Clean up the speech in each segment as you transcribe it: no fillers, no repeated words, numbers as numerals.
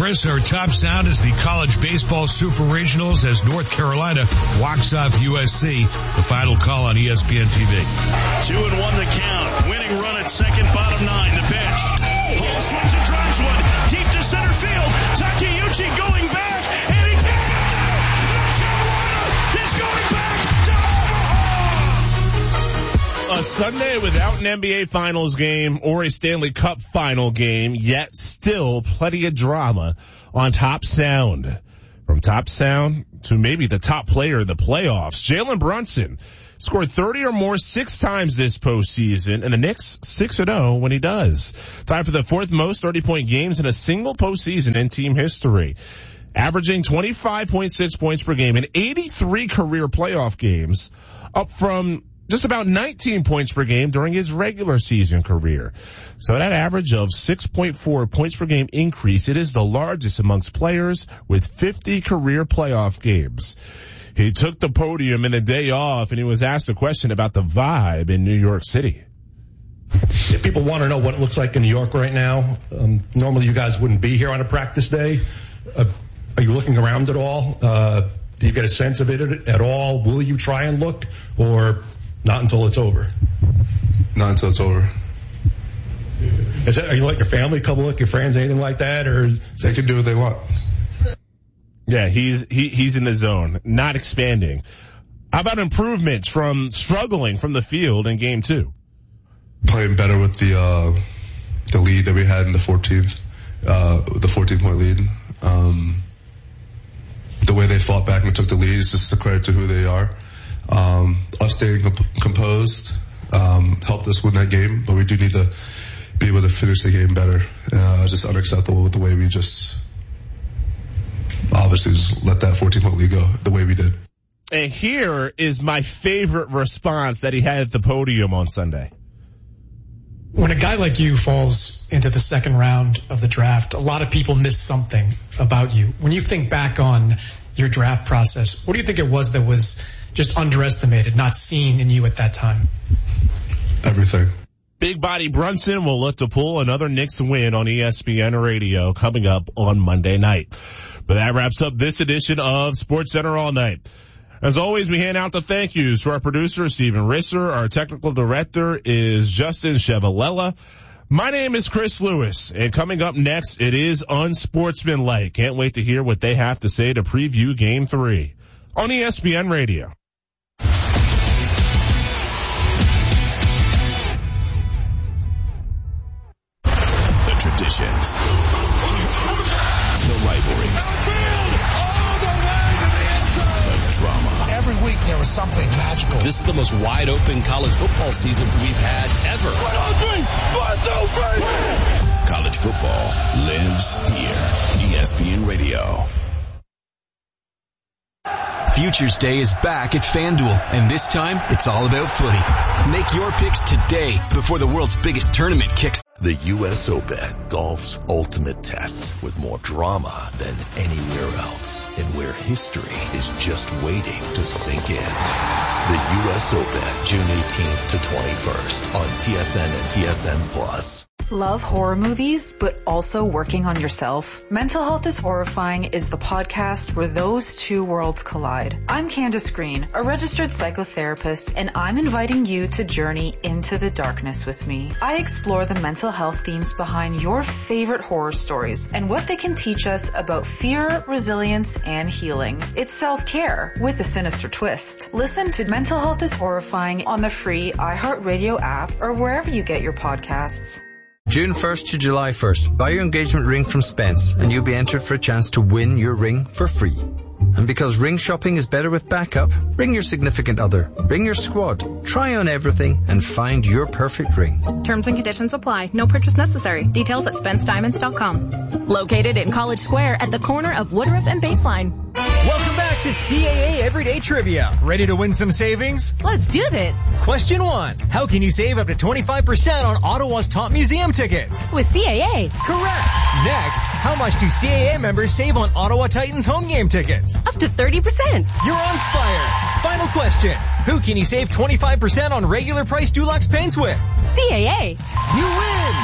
Chris. Our top sound is the college baseball super regionals as North Carolina walks off USC. The final call on ESPN TV. 2-1 the count. Winning run at second, bottom 9. The pitch. Hole swings and drives one deep to center field. Takeuchi going back, and he picked it up. North Carolina is going back to Omaha. A Sunday without an NBA Finals game or a Stanley Cup final game, yet still plenty of drama on Top Sound. From Top Sound to maybe the top player of the playoffs, Jalen Brunson scored 30 or more 6 times this postseason, and the Knicks 6-0 when he does. Tied for the 4th most 30-point games in a single postseason in team history. Averaging 25.6 points per game in 83 career playoff games, up from just about 19 points per game during his regular season career. So that average of 6.4 points per game increase, it is the largest amongst players with 50 career playoff games. He took the podium in a day off, and he was asked a question about the vibe in New York City. If people want to know what it looks like in New York right now, normally you guys wouldn't be here on a practice day. Are you looking around at all? Do you get a sense of it at all? Will you try and look, or not until it's over? Not until it's over. Are you letting your family come look, your friends, anything like that, or they can do what they want? Yeah, he's in the zone, not expanding. How about improvements from struggling from the field in game 2? Playing better with the lead that we had in the 14th point lead. The way they fought back and took the lead is just a credit to who they are. Us staying composed helped us win that game, but we do need to be able to finish the game better. Just unacceptable with the way we just obviously just let that 14-point lead go the way we did. And here is my favorite response that he had at the podium on Sunday. When a guy like you falls into the second round of the draft, a lot of people miss something about you. When you think back on your draft process, what do you think it was that was just underestimated, not seen in you at that time? Everything. Big Body Brunson will look to pull another Knicks win on ESPN Radio coming up on Monday night. But that wraps up this edition of SportsCenter All Night. As always, we hand out the thank yous to our producer, Steven Risser. Our technical director is Justin Chevalella. My name is Chris Lewis, and coming up next, it is Unsportsmanlike. Can't wait to hear what they have to say to preview Game 3 on ESPN Radio. The traditions, the rivalries, the drama. Every week there was something magical. This is the most wide open college football season we've had ever. 1, 2, 3, 1, 2, 3. College football lives here. ESPN Radio. Futures Day is back at FanDuel, and this time it's all about footy. Make your picks today before the world's biggest tournament kicks. The U.S. Open, golf's ultimate test, with more drama than anywhere else, and where history is just waiting to sink in. The U.S. Open, June 18th to 21st on TSN and TSN+. Love horror movies, but also working on yourself? Mental Health is Horrifying is the podcast where those two worlds collide. I'm Candace Green, a registered psychotherapist, and I'm inviting you to journey into the darkness with me. I explore the mental health themes behind your favorite horror stories and what they can teach us about fear, resilience, and healing. It's self-care with a sinister twist. Listen to Mental Health is Horrifying on the free iHeartRadio app or wherever you get your podcasts. June 1st to July 1st, buy your engagement ring from Spence and you'll be entered for a chance to win your ring for free. And because ring shopping is better with backup, bring your significant other, bring your squad, try on everything and find your perfect ring. Terms and conditions apply. No purchase necessary. Details at SpenceDiamonds.com. Located in College Square at the corner of Woodruff and Baseline. Welcome back to CAA Everyday Trivia. Ready to win some savings? Let's do this. Question 1. How can you save up to 25% on Ottawa's top museum tickets? With CAA. Correct. Next, how much do CAA members save on Ottawa Titans home game tickets? Up to 30%. You're on fire. Final question. Who can you save 25% on regular price Dulux paints with? CAA. You win.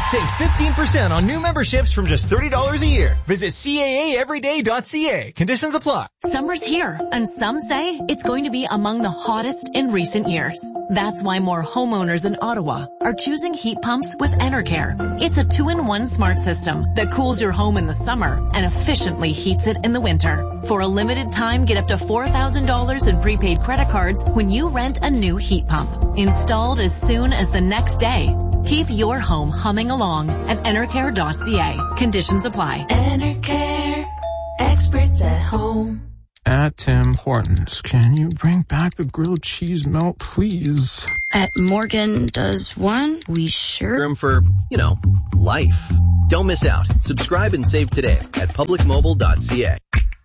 Save 15% on new memberships from just $30 a year. Visit CAAEveryday.ca. Conditions apply. Summer's here, and some say it's going to be among the hottest in recent years. That's why more homeowners in Ottawa are choosing heat pumps with Enercare. It's a 2-in-1 smart system that cools your home in the summer and efficiently heats it in the winter. For a limited time, get up to $4,000 in prepaid credit cards when you rent a new heat pump. Installed as soon as the next day. Keep your home humming along at Enercare.ca. Conditions apply. Enercare. Experts at home. At Tim Hortons, can you bring back the grilled cheese melt, please? At Morgan Does One, we sure. Room for, life. Don't miss out. Subscribe and save today at publicmobile.ca.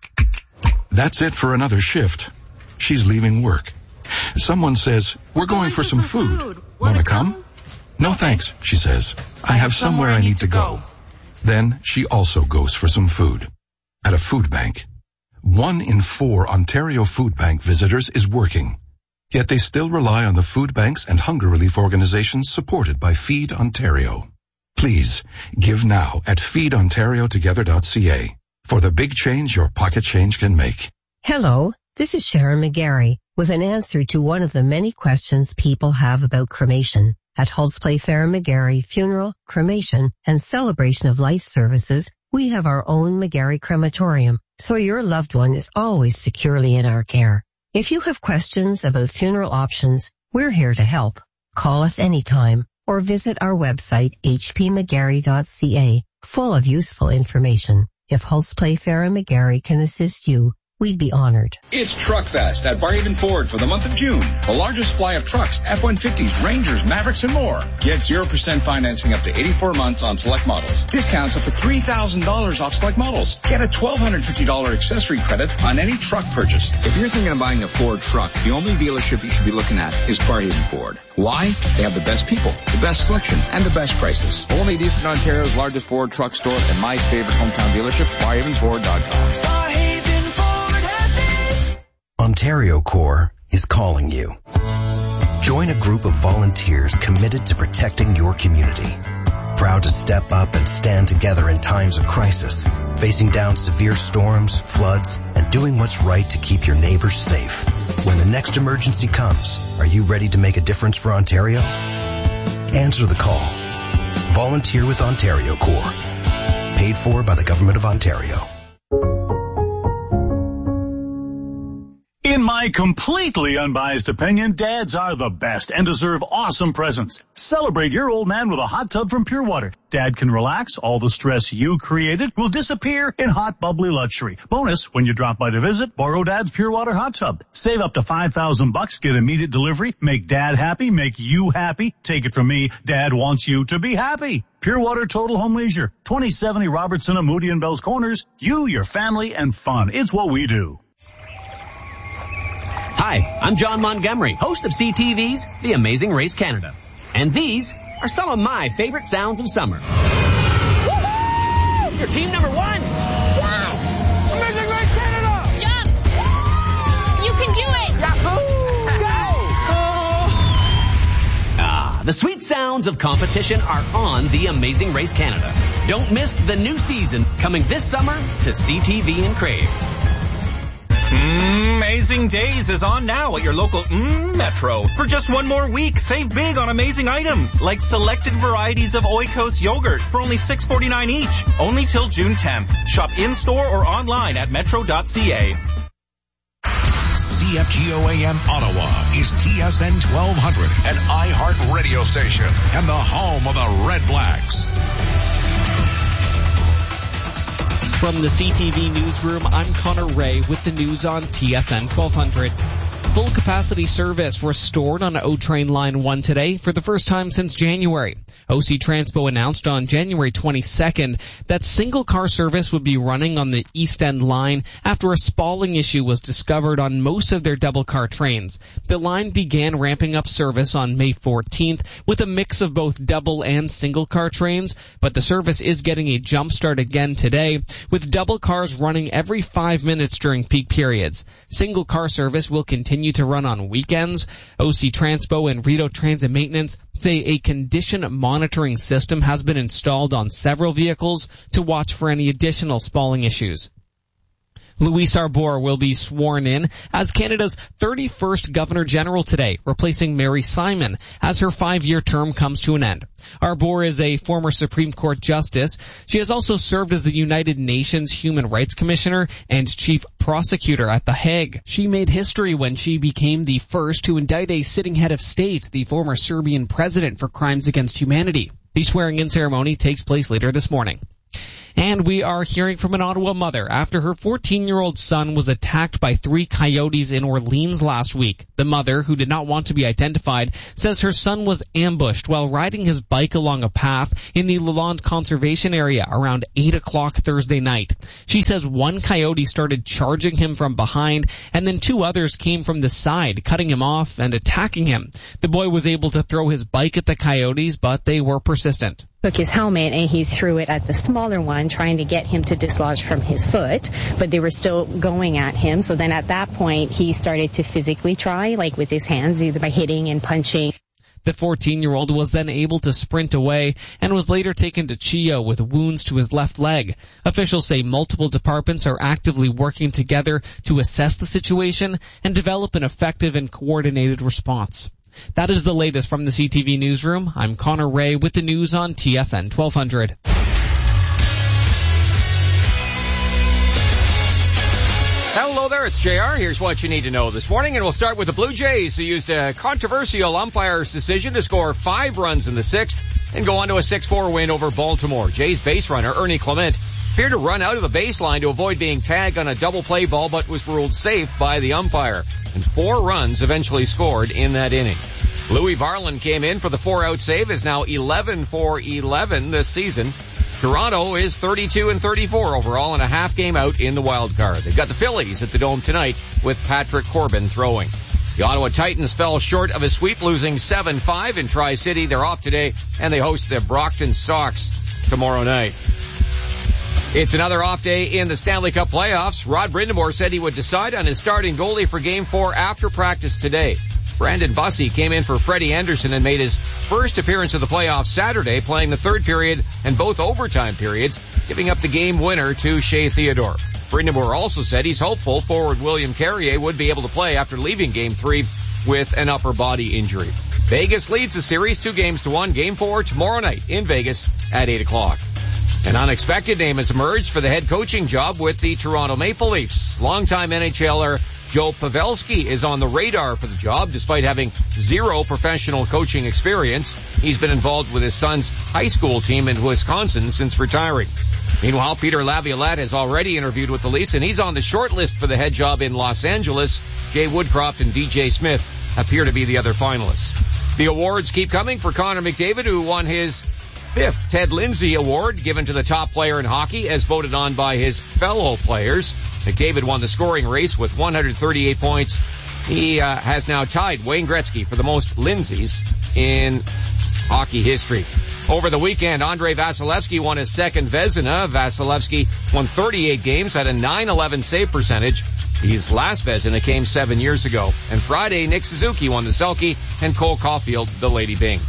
That's it for another shift. She's leaving work. Someone says, we're going for some food. Wanna come? No thanks, she says. I have somewhere I need to go. Then she also goes for some food. At a food bank. 1 in 4 Ontario Food Bank visitors is working. Yet they still rely on the food banks and hunger relief organizations supported by Feed Ontario. Please, give now at feedontariotogether.ca for the big change your pocket change can make. Hello, this is Sharon McGarry with an answer to one of the many questions people have about cremation. At Hulse Play Fair McGarry Funeral, Cremation, and Celebration of Life Services, we have our own McGarry Crematorium, so your loved one is always securely in our care. If you have questions about funeral options, we're here to help. Call us anytime or visit our website hpmcgarry.ca, full of useful information. If Hulse Play Fair McGarry can assist you, we'd be honored. It's Truckfest at Barhaven Ford for the month of June. The largest supply of trucks, F-150s, Rangers, Mavericks, and more. Get 0% financing up to 84 months on select models. Discounts up to $3,000 off select models. Get a $1,250 accessory credit on any truck purchase. If you're thinking of buying a Ford truck, the only dealership you should be looking at is Barhaven Ford. Why? They have the best people, the best selection, and the best prices. Only at Eastern Ontario's largest Ford truck store and my favorite hometown dealership, BarhavenFord.com. Ontario Corps is calling you. Join a group of volunteers committed to protecting your community. Proud to step up and stand together in times of crisis, facing down severe storms, floods, and doing what's right to keep your neighbors safe. When the next emergency comes, are you ready to make a difference for Ontario? Answer the call. Volunteer with Ontario Corps. Paid for by the Government of Ontario. In my completely unbiased opinion, dads are the best and deserve awesome presents. Celebrate your old man with a hot tub from Pure Water. Dad can relax. All the stress you created will disappear in hot, bubbly luxury. Bonus, when you drop by to visit, borrow Dad's Pure Water hot tub. Save up to $5,000, get immediate delivery, make Dad happy, make you happy. Take it from me, Dad wants you to be happy. Pure Water Total Home Leisure, 2070 Robertson and Moody and Bells Corners. You, your family, and fun. It's what we do. Hi, I'm John Montgomery, host of CTV's The Amazing Race Canada. And these are some of my favorite sounds of summer. Woohoo! You're team number 1! Wow! Amazing Race Canada! Jump! You can do it! Yahoo! Go! The sweet sounds of competition are on The Amazing Race Canada. Don't miss the new season coming this summer to CTV and Crave. Amazing Days is on now at your local Metro. For just one more week, save big on amazing items like selected varieties of Oikos yogurt for only $6.49 each. Only till June 10th. Shop in-store or online at metro.ca. CFGO AM Ottawa is TSN 1200, an iHeart radio station and the home of the Red Blacks. From the CTV newsroom, I'm Connor Ray with the news on TSN 1200. Full capacity service restored on O Train Line 1 today for the first time since January. OC Transpo announced on January 22nd that single car service would be running on the East End line after a spalling issue was discovered on most of their double car trains. The line began ramping up service on May 14th with a mix of both double and single car trains, but the service is getting a jump start again today with double cars running every 5 minutes during peak periods. Single car service will continue continue to run on weekends. OC Transpo and Rideau Transit Maintenance say a condition monitoring system has been installed on several vehicles to watch for any additional spalling issues. Louise Arbour will be sworn in as Canada's 31st Governor-General today, replacing Mary Simon as her 5-year term comes to an end. Arbour is a former Supreme Court justice. She has also served as the United Nations Human Rights Commissioner and Chief Prosecutor at The Hague. She made history when she became the first to indict a sitting head of state, the former Serbian president, for crimes against humanity. The swearing-in ceremony takes place later this morning. And we are hearing from an Ottawa mother after her 14-year-old son was attacked by 3 coyotes in Orleans last week. The mother, who did not want to be identified, says her son was ambushed while riding his bike along a path in the Lalonde Conservation Area around 8 o'clock Thursday night. She says one coyote started charging him from behind, and then 2 others came from the side, cutting him off and attacking him. The boy was able to throw his bike at the coyotes, but they were persistent. Took his helmet and he threw it at the smaller one, trying to get him to dislodge from his foot, but they were still going at him. So then at that point, he started to physically try, like with his hands, either by hitting and punching. The 14-year-old was then able to sprint away and was later taken to CHEO with wounds to his left leg. Officials say multiple departments are actively working together to assess the situation and develop an effective and coordinated response. That is the latest from the CTV Newsroom. I'm Connor Ray with the news on TSN 1200. Hello there, it's JR. Here's what you need to know this morning, and we'll start with the Blue Jays, who used a controversial umpire's decision to score 5 runs in the 6th and go on to a 6-4 win over Baltimore. Jays base runner Ernie Clement appeared to run out of the baseline to avoid being tagged on a double play ball, but was ruled safe by the umpire. And 4 runs eventually scored in that inning. Louis Varland came in for the 4-out save, is now 11 for 11 this season. Toronto is 32-34 overall and a half game out in the wild card. They've got the Phillies at the Dome tonight with Patrick Corbin throwing. The Ottawa Titans fell short of a sweep, losing 7-5 in Tri-City. They're off today and they host the Brockton Sox tomorrow night. It's another off day in the Stanley Cup playoffs. Rod Brindamore said he would decide on his starting goalie for Game 4 after practice today. Brandon Bussey came in for Freddie Anderson and made his first appearance of the playoffs Saturday, playing the third period and both overtime periods, giving up the game winner to Shea Theodore. Brindamore also said he's hopeful forward William Carrier would be able to play after leaving Game 3 with an upper body injury. Vegas leads the series 2-1. Game 4 tomorrow night in Vegas at 8 o'clock. An unexpected name has emerged for the head coaching job with the Toronto Maple Leafs. Longtime NHLer Joe Pavelski is on the radar for the job despite having 0 professional coaching experience. He's been involved with his son's high school team in Wisconsin since retiring. Meanwhile, Peter Laviolette has already interviewed with the Leafs and he's on the short list for the head job in Los Angeles. Jay Woodcroft and DJ Smith appear to be the other finalists. The awards keep coming for Connor McDavid, who won his 5th Ted Lindsay Award, given to the top player in hockey as voted on by his fellow players. McDavid won the scoring race with 138 points. He has now tied Wayne Gretzky for the most Lindsays in hockey history. Over the weekend, Andrei Vasilevsky won his 2nd Vezina. Vasilevsky won 38 games, had a .911 save percentage. His last Vezina came 7 years ago. And Friday, Nick Suzuki won the Selke and Cole Caulfield the Lady Byng.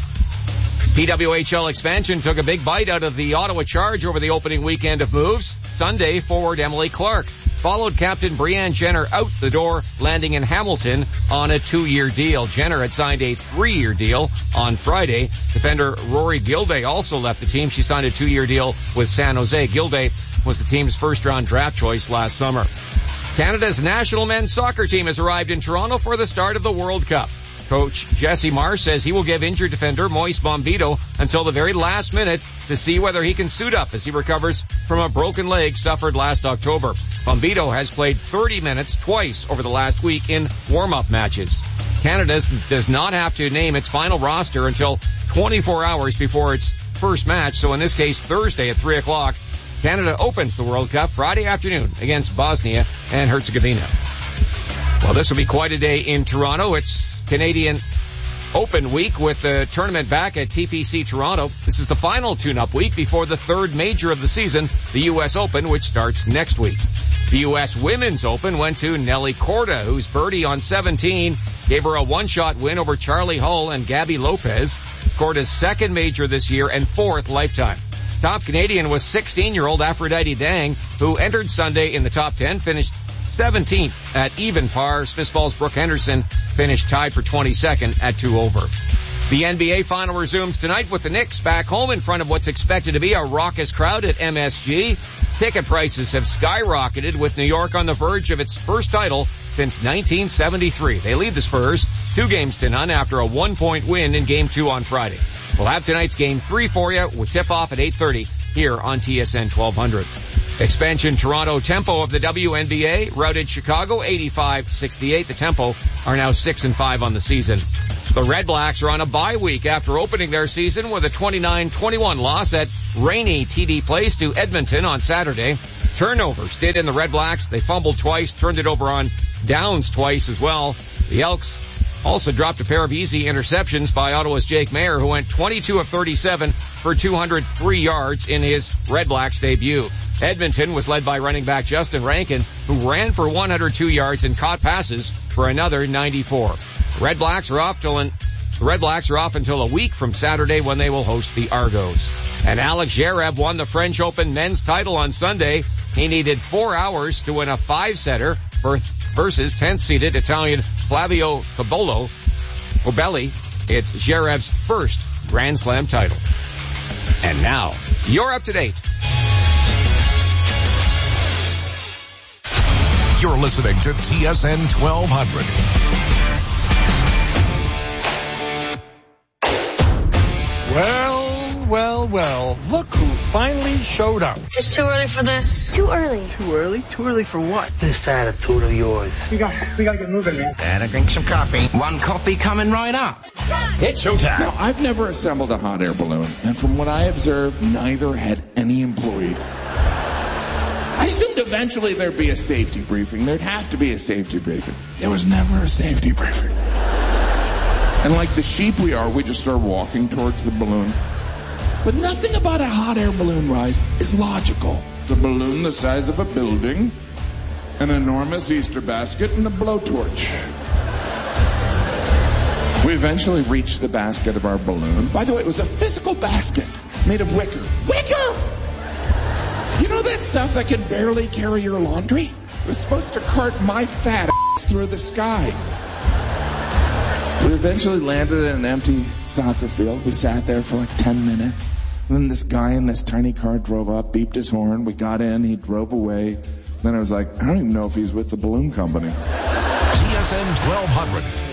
PWHL expansion took a big bite out of the Ottawa Charge over the opening weekend of moves. Sunday, forward Emily Clark followed captain Brianne Jenner out the door, landing in Hamilton on a 2-year deal. Jenner had signed a 3-year deal on Friday. Defender Rory Gilday also left the team. She signed a 2-year deal with San Jose. Gilday was the team's first-round draft choice last summer. Canada's national men's soccer team has arrived in Toronto for the start of the World Cup. Coach Jesse Marsh says he will give injured defender Moise Bombito until the very last minute to see whether he can suit up as he recovers from a broken leg suffered last October. Bombito has played 30 minutes twice over the last week in warm-up matches. Canada does not have to name its final roster until 24 hours before its first match, so in this case Thursday at 3 o'clock. Canada opens the World Cup Friday afternoon against Bosnia and Herzegovina. Well, this will be quite a day in Toronto. It's Canadian Open week with the tournament back at TPC Toronto. This is the final tune-up week before the third major of the season, the U.S. Open, which starts next week. The U.S. Women's Open went to Nelly Korda, whose birdie on 17 gave her a one-shot win over Charlie Hull and Gabby Lopez. Korda's second major this year and fourth lifetime. Top Canadian was 16-year-old Aphrodite Dang, who entered Sunday in the top 10, finished 17th at even par. Smith Falls' Brooke Henderson finished tied for 22nd at 2 over. The NBA final resumes tonight with the Knicks back home in front of what's expected to be a raucous crowd at MSG. Ticket prices have skyrocketed with New York on the verge of its first title since 1973. They lead the Spurs 2-0 after a 1-point win in Game 2 on Friday. We'll have tonight's Game 3 for you with tip-off at 8:30 here on TSN 1200. Expansion Toronto Tempo of the WNBA routed Chicago 85-68. The Tempo are now 6-5 on the season. The Red Blacks are on a bye week after opening their season with a 29-21 loss at rainy TD Place to Edmonton on Saturday. Turnovers did in the Red Blacks. They fumbled twice, turned it over on downs twice as well. The Elks also dropped a pair of easy interceptions by Ottawa's Jake Mayer, who went 22 of 37 for 203 yards in his Red Blacks debut. Edmonton was led by running back Justin Rankin, who ran for 102 yards and caught passes for another 94. The Red Blacks are off until a week from Saturday when they will host the Argos. And Alex Zverev won the French Open men's title on Sunday. He needed 4 hours to win a 5-setter versus 10th-seeded Italian Flavio Cobolli. It's Zverev's first Grand Slam title. And now, you're up to date. You're listening to TSN 1200. Well, look who finally showed up. It's too early for this. Too early. Too early? Too early for what? This attitude of yours. We gotta get moving, man. Better drink some coffee. One coffee coming right up. It's showtime. Now, I've never assembled a hot air balloon, and from what I observed, neither had any employee. I assumed eventually there'd be a safety briefing. There'd have to be a safety briefing. There was never a safety briefing. And like the sheep we are, we just start walking towards the balloon. But nothing about a hot air balloon ride is logical. The balloon the size of a building, an enormous Easter basket, and a blowtorch. We eventually reached the basket of our balloon. By the way, it was a physical basket made of wicker. Wicker! You know that stuff that can barely carry your laundry? It was supposed to cart my fat ass through the sky. We eventually landed at an empty soccer field. We sat there for like 10 minutes. And then this guy in this tiny car drove up, beeped his horn. We got in. He drove away. Then I was like, I don't even know if he's with the balloon company. TSN 1200.